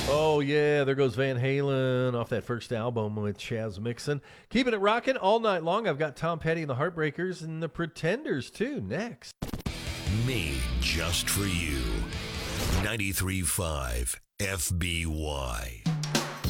Oh, yeah, there goes Van Halen off that first album with Chaz Mixon. Keeping it rocking all night long. I've got Tom Petty and the Heartbreakers and the Pretenders, too, next. Made just for you. 93.5 FBY.